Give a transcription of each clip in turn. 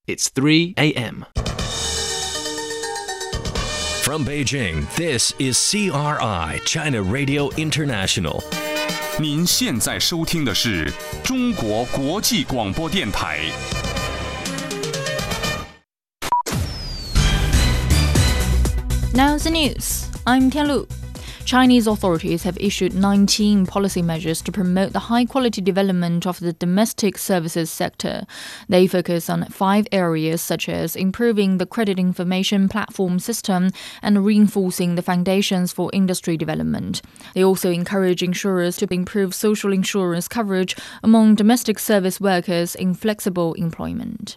It's 3 a.m. From Beijing, this is CRI, China Radio International. 您现在收听的是中国国际广播电台。 Now the news. I'm Tianlu. Chinese authorities have issued 19 policy measures to promote the high-quality development of the domestic services sector. They focus on 5 areas such as improving the credit information platform system and reinforcing the foundations for industry development. They also encourage insurers to improve social insurance coverage among domestic service workers in flexible employment.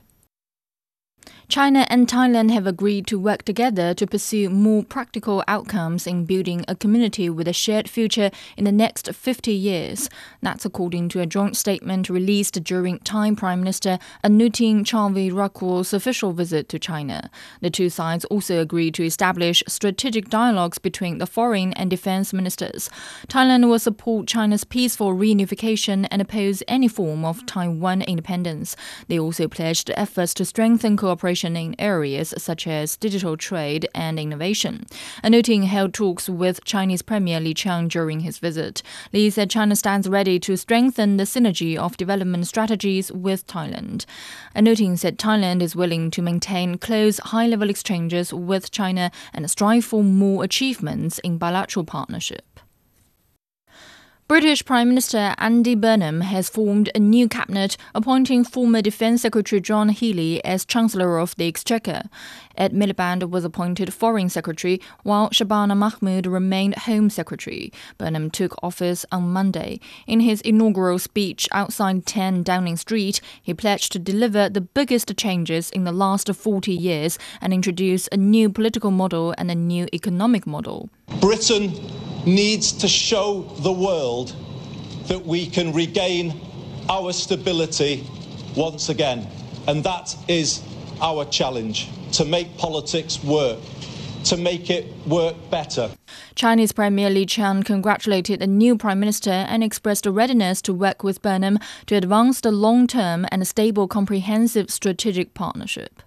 China and Thailand have agreed to work together to pursue more practical outcomes in building a community with a shared future in the next 50 years. That's according to a joint statement released during Thai Prime Minister Anutin Charnvirakul's official visit to China. The two sides also agreed to establish strategic dialogues between the foreign and defense ministers. Thailand will support China's peaceful reunification and oppose any form of Taiwan independence. They also pledged efforts to strengthen cooperation in areas such as digital trade and innovation. Anutin held talks with Chinese Premier Li Qiang during his visit. Li said China stands ready to strengthen the synergy of development strategies with Thailand. Anutin said Thailand is willing to maintain close high-level exchanges with China and strive for more achievements in bilateral partnership. British Prime Minister Andy Burnham has formed a new cabinet, appointing former Defence Secretary John Healey as Chancellor of the Exchequer. Ed Miliband was appointed Foreign Secretary, while Shabana Mahmood remained Home Secretary. Burnham took office on Monday. In his inaugural speech outside 10 Downing Street, he pledged to deliver the biggest changes in the last 40 years and introduce a new political model and a new economic model. Britain needs to show the world that we can regain our stability once again. And that is our challenge, to make politics work, to make it work better. Chinese Premier Li Qiang congratulated the new Prime Minister and expressed a readiness to work with Burnham to advance the long-term and stable comprehensive strategic partnership.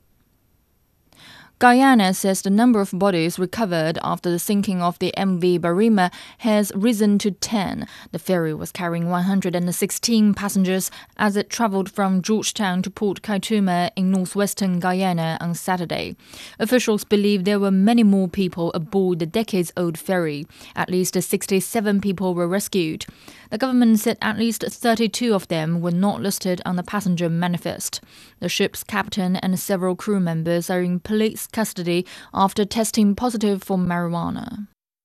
Guyana says the number of bodies recovered after the sinking of the MV Barima has risen to 10. The ferry was carrying 116 passengers as it travelled from Georgetown to Port Kaituma in northwestern Guyana on Saturday. Officials believe there were many more people aboard the decades-old ferry. At least 67 people were rescued. The government said at least 32 of them were not listed on the passenger manifest. The ship's captain and several crew members are in police custody after testing positive for marijuana.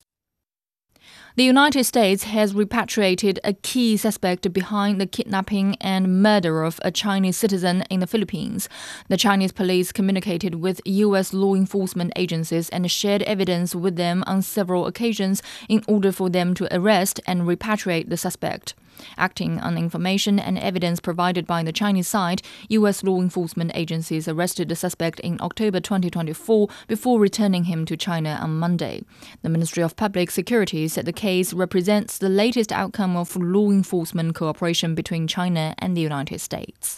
The United States has repatriated a key suspect behind the kidnapping and murder of a Chinese citizen in the Philippines. The Chinese police communicated with U.S. law enforcement agencies and shared evidence with them on several occasions in order for them to arrest and repatriate the suspect. Acting on information and evidence provided by the Chinese side, U.S. law enforcement agencies arrested the suspect in October 2024 before returning him to China on Monday. The Ministry of Public Security said the case represents the latest outcome of law enforcement cooperation between China and the United States.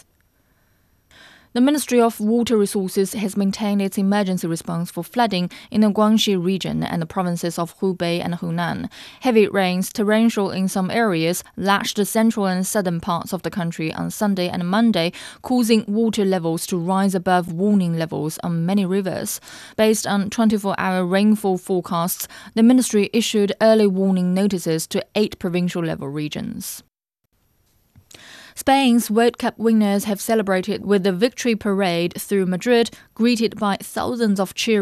The Ministry of Water Resources has maintained its emergency response for flooding in the Guangxi region and the provinces of Hubei and Hunan. Heavy rains, torrential in some areas, lashed the central and southern parts of the country on Sunday and Monday, causing water levels to rise above warning levels on many rivers. Based on 24-hour rainfall forecasts, the ministry issued early warning notices to 8 provincial-level regions. Spain's World Cup winners have celebrated with a victory parade through Madrid, greeted by thousands of cheering